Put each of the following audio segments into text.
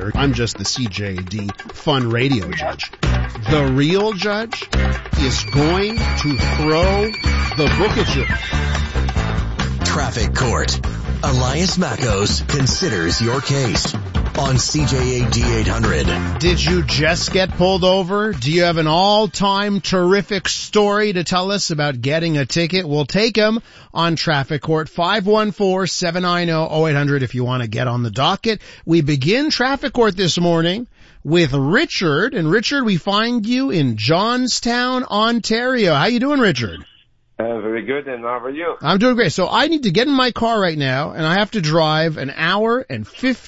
Richard. I'm just the CJAD fun radio judge. The real judge is going to throw the book at you. Traffic Court. Elias Mackos considers your case on CJAD 800. Did you just get pulled over? Do you have an all-time terrific story to tell us about getting a ticket? We'll take them on Traffic Court. 514-790-0800 if you want to get on the docket. We begin Traffic Court this morning with Richard. And Richard, we find you in Johnstown, Ontario. How you doing, Richard? Very good, and how are you? I'm doing great. So I need to get in my car right now, and I have to drive an hour and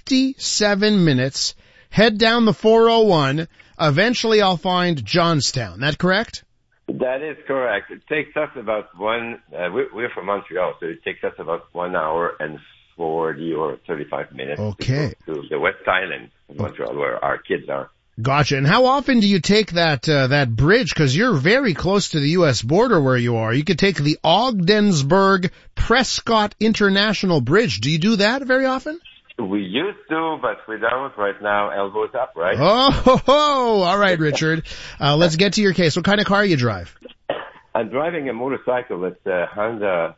57 minutes, head down the 401. Eventually I'll find Johnstown. That correct? That is correct. It takes us about we're from Montreal, so it takes us about 1 hour and 40 or 35 minutes okay. to the West Island of Montreal, where our kids are. Gotcha. And how often do you take that bridge? Because you're very close to the U.S. border where you are. You could take the Ogdensburg Prescott International Bridge. Do you do that very often? We used to, but we don't right now. Elbows up, right? Oh, all right, Richard. Let's get to your case. What kind of car you drive? I'm driving a motorcycle. It's a Honda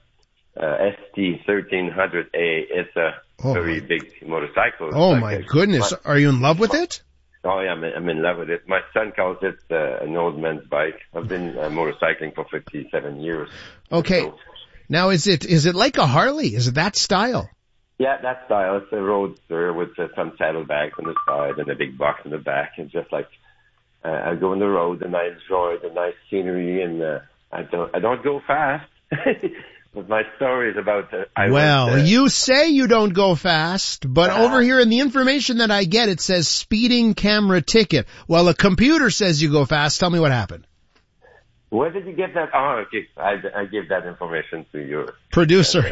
ST1300A. It's a very big motorcycle. Oh, my goodness. Are you in love with it? Oh, yeah, I'm in love with it. My son calls it an old man's bike. I've been motorcycling for 57 years. Okay. So, now, is it like a Harley? Is it that style? Yeah, that style. It's a roadster with some saddlebags on the side and a big box in the back. And just like I go on the road and I enjoy the nice scenery, and I don't go fast. But my story is about you say you don't go fast, but over here in the information that I get, it says speeding camera ticket. Well, a computer says you go fast. Tell me what happened. Where did you get that? Oh, okay. I give that information to your producer.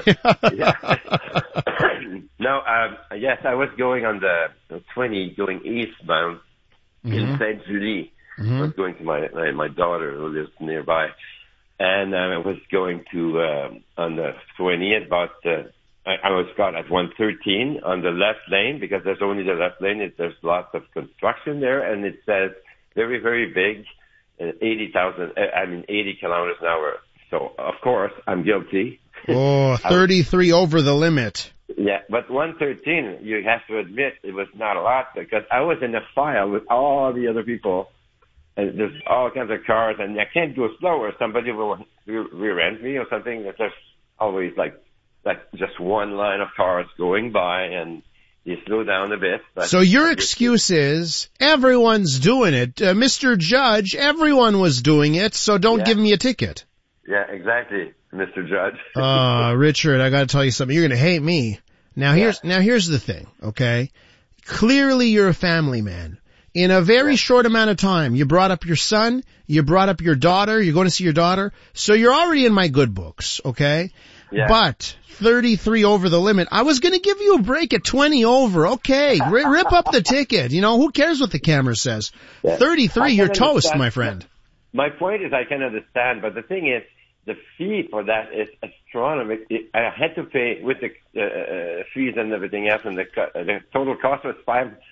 No, yes, I was going on the 20, going eastbound in Saint Julie. I was going to my daughter who lives nearby. And I was going to on the 20th, but I was caught at 113 on the left lane because there's only the left lane. There's lots of construction there, and it says very, very big, 80 kilometers an hour. So, of course, I'm guilty. Oh, 33 over the limit. Yeah, but 113, you have to admit, it was not a lot because I was in a file with all the other people. And there's all kinds of cars, and I can't go slower. Somebody will rear-end me or something. There's always like just one line of cars going by, and you slow down a bit. But so your excuse is everyone's doing it, Mr. Judge. Everyone was doing it, so don't give me a ticket. Yeah, exactly, Mr. Judge. Richard, I got to tell you something. You're going to hate me. Now here's the thing. Okay, clearly you're a family man. In a very short amount of time, you brought up your son, you brought up your daughter, you're going to see your daughter, so you're already in my good books, okay? Yeah. But 33 over the limit, I was going to give you a break at 20 over, okay? Rip up the ticket, who cares what the camera says? Yeah. 33, you're toast, my friend. My point is I can understand, but the thing is, the fee for that is astronomical. I had to pay with the fees and everything else, and the total cost was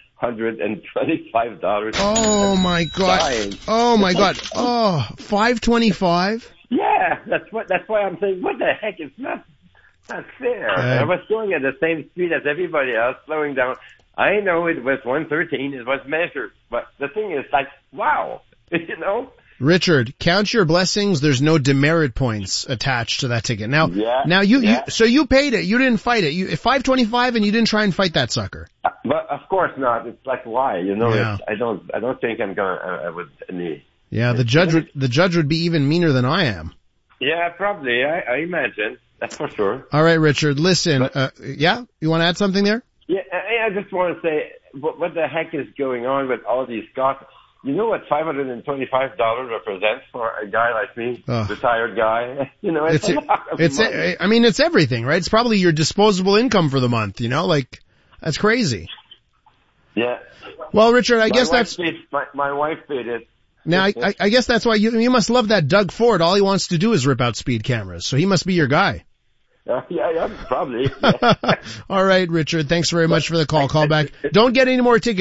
$525. Oh my God. Oh my God. Oh, $525? Yeah, that's why I'm saying, what the heck? It's not fair. I was going at the same speed as everybody else, slowing down. I know it was 113, it was measured, but the thing is like, wow, Richard, count your blessings. There's no demerit points attached to that ticket. Now, so you paid it. You didn't fight it. $525, and you didn't try and fight that sucker. But of course not. It's like why? I don't think I'm gonna with any. Yeah, the judge would be even meaner than I am. Yeah, probably. I imagine. That's for sure. All right, Richard. Listen. You want to add something there? Yeah, I just want to say what the heck is going on with all these costs. You know what $525 represents for a guy like me, retired guy? It's a lot of money. It's everything, right? It's probably your disposable income for the month, that's crazy. Yeah. Well, Richard, I guess my wife paid it. Now, I guess that's why you must love that Doug Ford. All he wants to do is rip out speed cameras. So he must be your guy. Yeah, probably. All right, Richard. Thanks very much for the call. Call back. Don't get any more tickets.